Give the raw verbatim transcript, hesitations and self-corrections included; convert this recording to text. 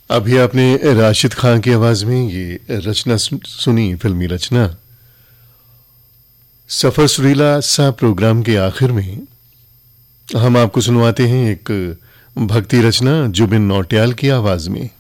अभी आपने राशिद खान की आवाज में ये रचना सुनी, फिल्मी रचना। सफर सुरीला सा प्रोग्राम के आखिर में हम आपको सुनवाते हैं एक भक्ति रचना जुबिन नौटियाल की आवाज में।